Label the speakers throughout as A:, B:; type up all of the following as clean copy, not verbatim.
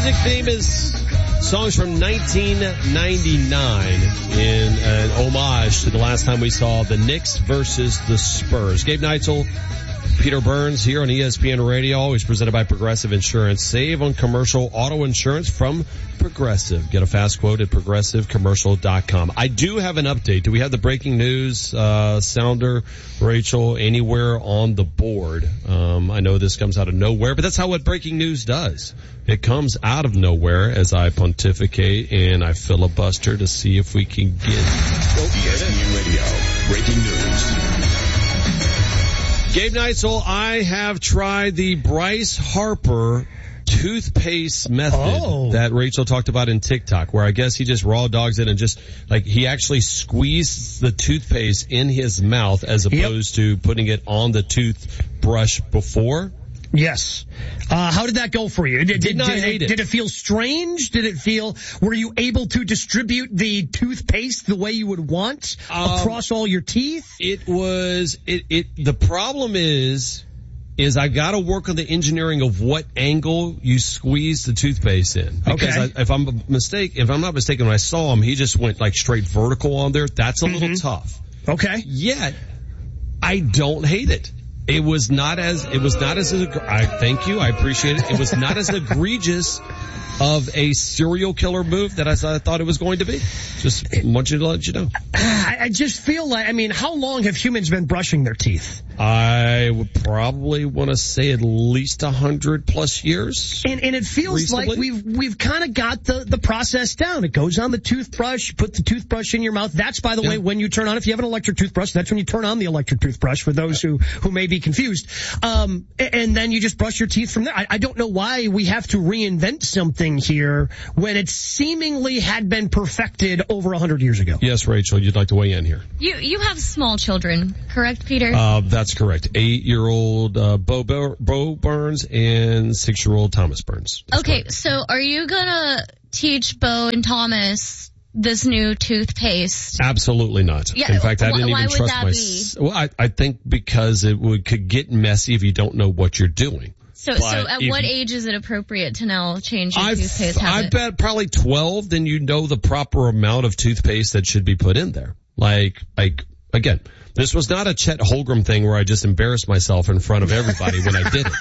A: music theme is songs from 1999 in an homage to the last time we saw the Knicks versus the Spurs. Gabe Neitzel, Peter Burns here on ESPN Radio, always presented by Progressive Insurance. Save on commercial auto insurance from Progressive. Get a fast quote at progressivecommercial.com. I do have an update. Do we have the breaking news sounder, Rachel, anywhere on the board? I know this comes out of nowhere, but that's how what breaking news does. It comes out of nowhere as I pontificate and I filibuster to see if we can get
B: ESPN Radio, breaking news.
A: Gabe Neitzel, I have tried the Bryce Harper toothpaste method that Rachel talked about in TikTok, where I guess he just raw dogs it and just like he actually squeezed the toothpaste in his mouth as opposed to putting it on the toothbrush before.
C: Yes. How did that go for you?
A: Did not hate it.
C: Did it feel strange? Were you able to distribute the toothpaste the way you would want across all your teeth?
A: The problem is I gotta work on the engineering of what angle you squeeze the toothpaste in. Because if I'm not mistaken, when I saw him, he just went like straight vertical on there. That's a little tough.
C: Okay.
A: Yet, I don't hate it. It was not as I thank you, I appreciate it. It was not as egregious of a serial killer move that I thought it was going to be. Just wanted to let you know.
C: I just feel like, how long have humans been brushing their teeth?
A: I would probably want to say at least 100 plus years.
C: And it feels reasonably. Like we've kind of got the process down. It goes on the toothbrush, you put the toothbrush in your mouth. That's, by the way, when you turn on, if you have an electric toothbrush, that's when you turn on the electric toothbrush for those who may be confused. And then you just brush your teeth from there. I don't know why we have to reinvent something here when it seemingly had been perfected over 100 years ago.
A: Yes, Rachel, you'd like to weigh in here.
D: You have small children, correct, Peter?
A: That's correct. 8-year-old Bo Burns and 6-year-old Thomas Burns. That's
D: okay,
A: correct.
D: So are you gonna teach Bo and Thomas this new toothpaste?
A: Absolutely not.
D: Yeah,
A: in fact, I didn't even trust
D: myself.
A: Well, I think because it could get messy if you don't know what you're doing.
D: So at what age is it appropriate to now change your toothpaste habit?
A: I bet probably 12, then you know the proper amount of toothpaste that should be put in there. Like, again, this was not a Chet Holmgren thing where I just embarrassed myself in front of everybody when I did it.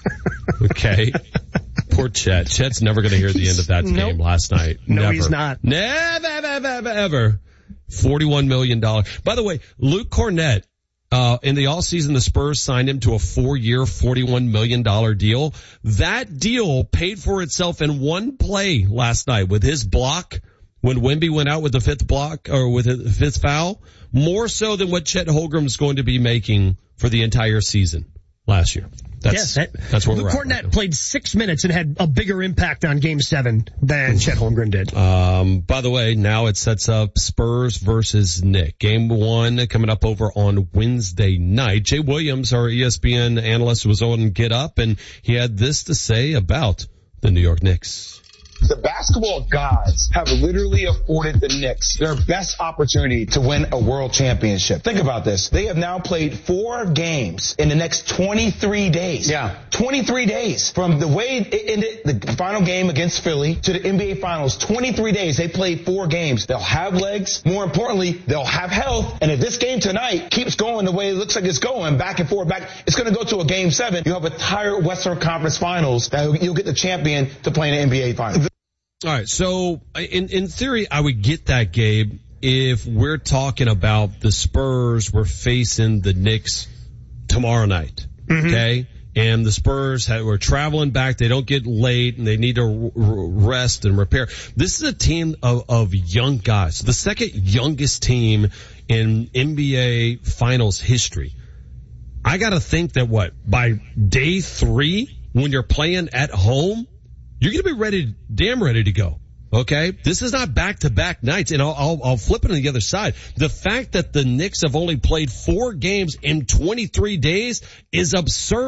A: Okay? Poor Chet. Chet's never going to hear the end of that game last night.
C: No,
A: never.
C: He's not.
A: Never, ever. $41 million. By the way, Luke Cornett, in the offseason, the Spurs signed him to a 4-year, $41 million deal. That deal paid for itself in one play last night with his block when Wemby went out with the fifth block or with the fifth foul, more so than what Chet Holmgren's going to be making for the entire season last year. That's where
C: Luke
A: we're at.
C: Cornett played 6 minutes and had a bigger impact on Game 7 than Chet Holmgren did.
A: By the way, now it sets up Spurs versus Knicks. Game 1 coming up over on Wednesday night. Jay Williams, our ESPN analyst, was on Get Up, and he had this to say about the New York Knicks.
E: The basketball gods have literally afforded the Knicks their best opportunity to win a world championship. Think about this. They have now played 4 games in the next 23 days. Yeah. 23 days. From the way it ended the final game against Philly to the NBA Finals, 23 days. They played 4 games. They'll have legs. More importantly, they'll have health. And if this game tonight keeps going the way it looks like it's going, back and forth, it's going to go to a Game 7. You have a entire Western Conference Finals that you'll get the champion to play in the NBA Finals.
A: All right, so in theory, I would get that, Gabe, if we're talking about the Spurs were facing the Knicks tomorrow night, okay? And the Spurs were traveling back. They don't get late, and they need to rest and repair. This is a team of young guys, the second youngest team in NBA Finals history. I got to think that by day 3, when you're playing at home, you're going to be damn ready to go. Okay? This is not back-to-back nights, and I'll flip it on the other side. The fact that the Knicks have only played 4 games in 23 days is absurd.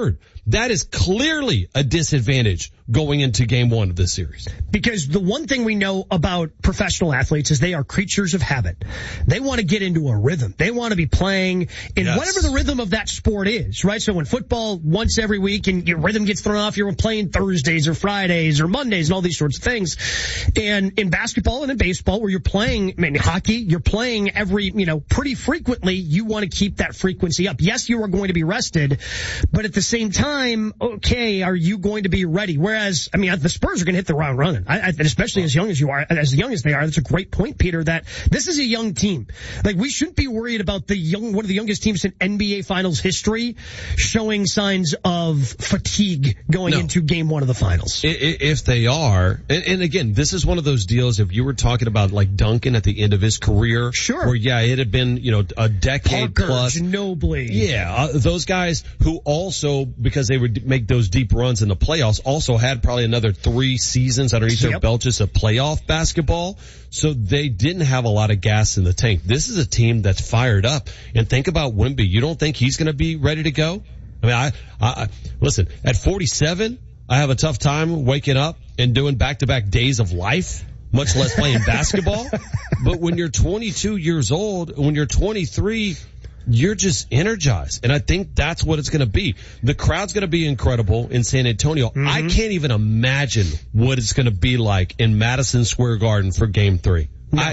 A: that is clearly a disadvantage going into game one of this series.
C: Because the one thing we know about professional athletes is they are creatures of habit. They want to get into a rhythm. They want to be playing in whatever the rhythm of that sport is, right? So when football once every week and your rhythm gets thrown off, you're playing Thursdays or Fridays or Mondays and all these sorts of things. And in basketball and in baseball where you're playing, hockey, you're playing pretty frequently, you want to keep that frequency up. Yes, you are going to be rested, but at the same time, okay, are you going to be ready? Whereas, the Spurs are going to hit the ground running, especially as young as they are. That's a great point, Peter, that this is a young team. Like, we shouldn't be worried about one of the youngest teams in NBA Finals history showing signs of fatigue going into game one of the finals.
A: If they are, and again, this is one of those deals, if you were talking about like Duncan at the end of his career,
C: sure,
A: where it had been, a decade
C: Parker,
A: plus.
C: Ginobili.
A: Yeah, those guys who also, because they would make those deep runs in the playoffs, also had probably another 3 seasons underneath their belt just of playoff basketball. So they didn't have a lot of gas in the tank. This is a team that's fired up. And think about Wemby. You don't think he's going to be ready to go? I listen, at 47, I have a tough time waking up and doing back-to-back days of life, much less playing basketball. But when you're 22 years old, when you're 23, you're just energized. And I think that's what it's going to be. The crowd's going to be incredible in San Antonio. Mm-hmm. I can't even imagine what it's going to be like in Madison Square Garden for game 3. No.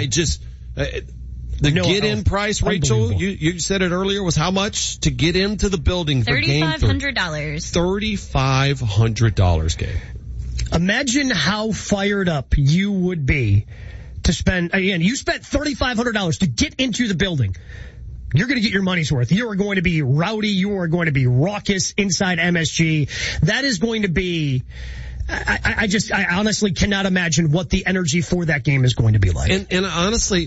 A: The get-in price, Rachel, you said it earlier, was how much to get into the building for game 3?
D: $3,500.
A: $3,500, Gabe.
C: Imagine how fired up you would be to spend, again, you spent $3,500 to get into the building. You're going to get your money's worth. You are going to be rowdy. You are going to be raucous inside MSG. That is going to be, I honestly cannot imagine what the energy for that game is going to be like.
A: And honestly,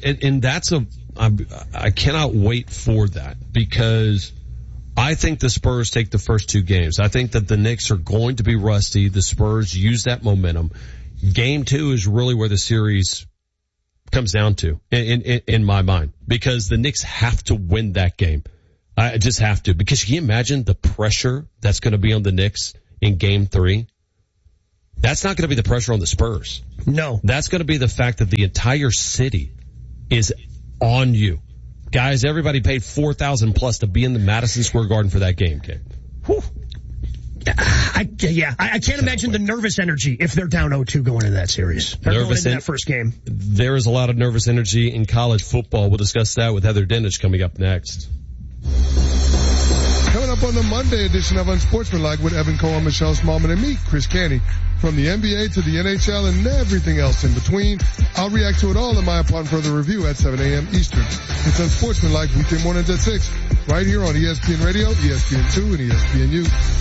A: I cannot wait for that, because I think the Spurs take the first 2 games. I think that the Knicks are going to be rusty. The Spurs use that momentum. Game 2 is really where the series comes down to, in my mind, because the Knicks have to win that game. I just have to, because can you imagine the pressure that's going to be on the Knicks in game 3? That's not going to be the pressure on the Spurs.
C: No.
A: That's going to be the fact that the entire city is on you. Guys, everybody paid $4,000 plus to be in the Madison Square Garden for that game, Kate.
C: Whew. I can't imagine the nervous energy if they're down 0-2 going into that series. Nervous in that first game.
A: There is a lot of nervous energy in college football. We'll discuss that with Heather Dinich coming up next.
F: Coming up on the Monday edition of Unsportsmanlike with Evan Cohen, Michelle Smallman, and me, Chris Canty. From the NBA to the NHL and everything else in between, I'll react to it all in my upon further review at 7 a.m. Eastern. It's Unsportsmanlike weekday mornings at 6, right here on ESPN Radio, ESPN2, and ESPNU.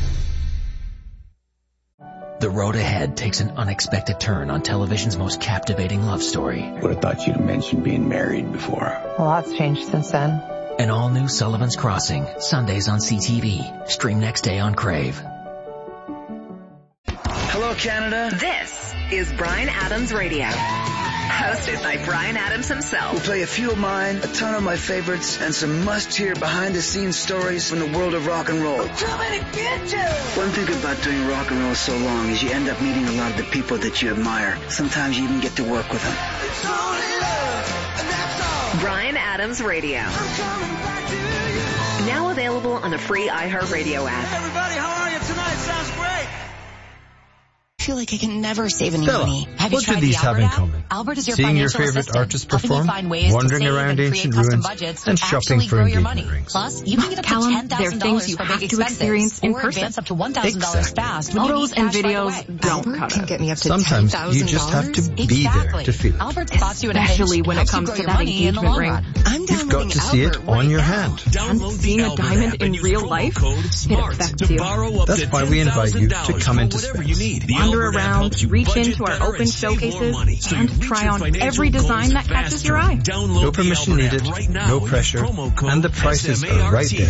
G: The road ahead takes an unexpected turn on television's most captivating love story.
H: Would have thought you'd mentioned being married before.
I: A lot's changed since then.
G: An all-new Sullivan's Crossing, Sundays on CTV. Stream next day on Crave.
J: Hello, Canada.
K: This is Bryan Adams Radio. Hosted by Bryan Adams himself.
J: We'll play a few of mine, a ton of my favorites, and some must-hear behind-the-scenes stories from the world of rock and roll. One thing about doing rock and roll so long is you end up meeting a lot of the people that you admire. Sometimes you even get to work with them.
K: It's only love, and that's all. Bryan Adams Radio. Now available on the free iHeartRadio app.
J: Hey everybody, how are you tonight? Sounds great.
L: I feel like I can never save any
M: Bella,
L: money. Have you
M: what
L: tried
M: do these
L: the
M: have
L: Albert
M: in
L: app?
M: common?
L: Albert is your
M: Seeing your
L: financial
M: favorite
L: assistant,
M: artists
L: helping
M: perform,
L: you find ways
M: wandering
L: to save
M: around
L: and create
M: ancient
L: custom
M: ruins,
L: budgets
M: and
L: to
M: shopping
L: actually
M: for
L: grow your
M: engagement
L: money.
M: rings.
L: Plus, you can get up to
N: Tell them they're
L: $10,000
N: things you
L: for
N: have
L: big
N: to experience
L: expenses,
N: in
L: or
N: person.
L: advance up to $1,000
M: Exactly.
L: fast when
N: Photos
L: you need
N: and
L: cash
N: videos
L: right away.
N: don't
I: Albert
N: cut
I: can
N: it.
I: get me up to
M: Sometimes
I: $10,000.
M: you just have to be there to feel it.
L: Albert spots you in a
N: Especially
L: pinch,
N: when it
L: helps you
N: comes
L: grow
N: to
L: your
N: that
L: money in the
N: engagement
L: long
N: ring.
L: run.
I: I'm
M: You've got
I: downloading
M: to see it
I: Albert
M: on
I: right
M: your
I: now.
M: hand.
N: And seeing a diamond in real life, it affects you.
M: That's why we invite you to come into space.
N: Wander around, reach into our open showcases, and try on every design that catches your eye.
M: No permission needed, no pressure, and the prices are right there.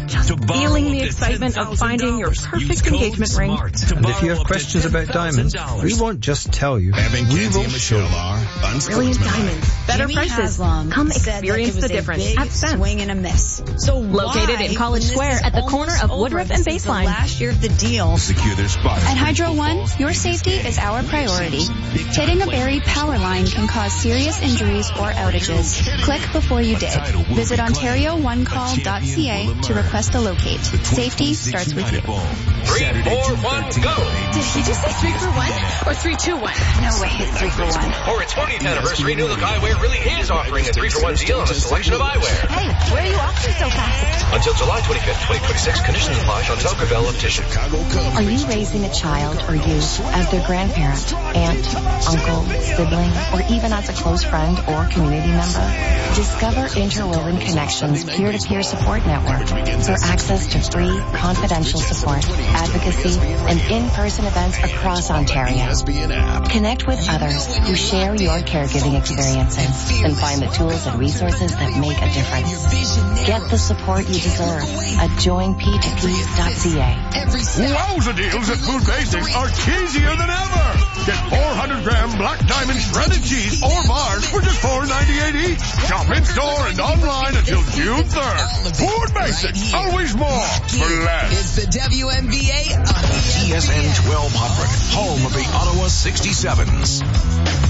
N: just feeling the excitement of finding your perfect engagement ring.
M: And if you have questions about diamonds, we won't just tell you. We will show you.
N: Brilliant diamonds. Better
O: Jimmy
N: prices.
O: Haslam
N: Come experience the difference at Sense.
O: Swing and a miss. So
N: located in College Square at the corner of Woodruff and Baseline.
O: Last year of the deal.
B: Secure their spot.
P: At Hydro One, your safety is our priority. Hitting a buried power line can cause serious injuries or outages. Click before you dig. Visit OntarioOneCall.ca to request a locate. Safety starts with you.
Q: 3, 4, 1, go!
N: Did he just say 3 for 1 or 3, 2, 1?
P: No way, it's 3 for 1.
Q: For its 40th anniversary, New Look Eyewear really is offering a 3-for-1 deal on a selection of eyewear.
P: Hey, where are you off to so fast?
Q: Until July 25th, 2026, conditions apply. Chantal Gravel Optician.
R: Are you raising a child or youth as their grandparent, aunt, uncle, sibling, or even as a close friend or community member? Discover Interwoven Connections peer-to-peer support network for access to free, confidential support, advocacy, and in-person events across Ontario. Connect with others who share your caregiving experiences and find the tools and resources that make a difference. Get the support you deserve at joinp2p.ca.
S: Wowza deals at Food Basics are cheesier than ever. Get 400-gram Black Diamond shredded cheese or bars for just $4.98 each. Shop in store and online until June 3rd. Food Basics, always more for less.
T: It's the WNBA on
B: TSN 1200, home of the Ottawa 67s.